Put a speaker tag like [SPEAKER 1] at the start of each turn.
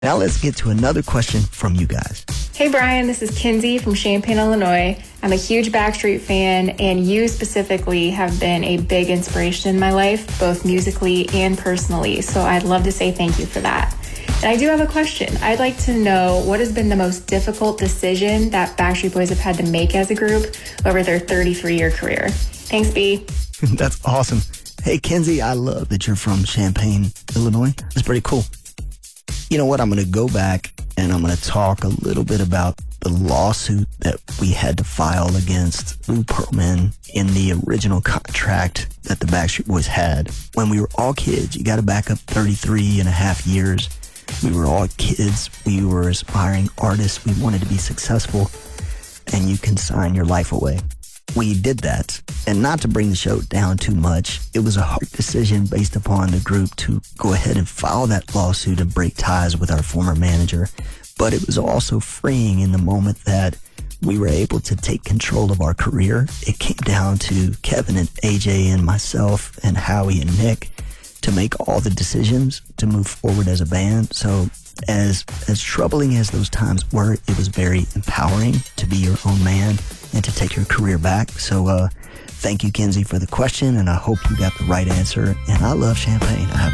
[SPEAKER 1] Now let's get to another question from you guys.
[SPEAKER 2] Hey Brian, this is Kinsey from Champaign, Illinois. I'm a huge Backstreet fan, and you specifically have been a big inspiration in my life, both musically and personally. So I'd love to say thank you for that. And I do have a question. I'd like to know what has been the most difficult decision that Backstreet Boys have had to make as a group over their 33-year career. Thanks, B.
[SPEAKER 1] That's awesome. Hey, Kinsey, I love that you're from Champaign, Illinois. That's pretty cool. You know what? I'm going to go back and I'm going to talk a little bit about the lawsuit that we had to file against Lou Pearlman in the original contract that the Backstreet Boys had. When we were all kids, you got to back up 33 and a half years. We were all kids. We were aspiring artists. We wanted to be successful, and you can sign your life away. We did that. And not to bring the show down too much, it was a hard decision based upon the group to go ahead and file that lawsuit and break ties with our former manager. But it was also freeing in the moment that we were able to take control of our career. It came down to Kevin and AJ and myself and Howie and Nick to make all the decisions to move forward as a band. So as troubling as those times were, it was very empowering to be your own man and to take your career back. So thank you, Kinsey, for the question, and I hope you got the right answer. And I love Champaign. I have